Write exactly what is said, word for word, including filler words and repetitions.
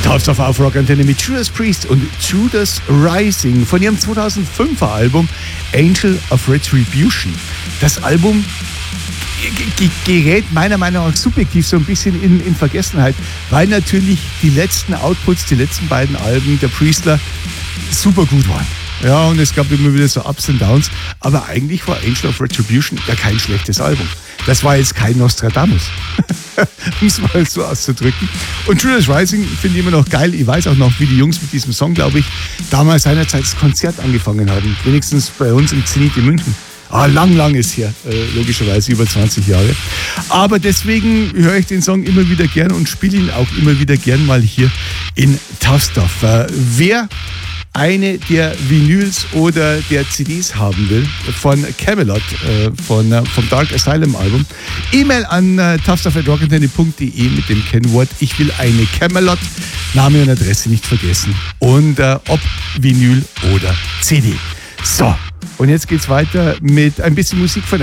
Tough Stuff auf Rock Antenne mit Judas Priest und Judas Rising von ihrem zweitausendfünfer Album Angel of Retribution. Das Album g- g- gerät meiner Meinung nach subjektiv so ein bisschen in, in Vergessenheit, weil natürlich die letzten Outputs, die letzten beiden Alben der Priestler super gut waren. Ja, und es gab immer wieder so Ups und Downs, aber eigentlich war Angel of Retribution ja kein schlechtes Album. Das war jetzt kein Nostradamus, um es mal so auszudrücken. Und Judas Rising finde ich immer noch geil. Ich weiß auch noch, wie die Jungs mit diesem Song, glaube ich, damals seinerzeit das Konzert angefangen haben. Wenigstens bei uns im Zenit in München. Ah, lang, lang ist her, äh, logischerweise über zwanzig Jahre. Aber deswegen höre ich den Song immer wieder gern und spiele ihn auch immer wieder gern mal hier in Tough Stuff. Äh, wer eine der Vinyls oder der C Ds haben will von Camelot, äh, von, äh, vom Dark Asylum Album, E-Mail an äh, toughstuff at rock antenne punkt de mit dem Kennwort ich will eine Camelot, Name und Adresse nicht vergessen und äh, ob Vinyl oder C D. So, und jetzt geht's weiter mit ein bisschen Musik von